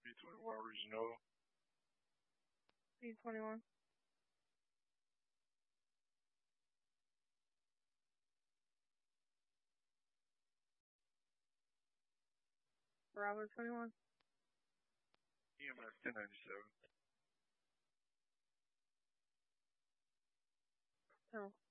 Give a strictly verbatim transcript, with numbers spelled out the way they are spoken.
B twenty-one Regional. B twenty-one. Bravo twenty-one. E M S ten ninety-seven. Tunnel.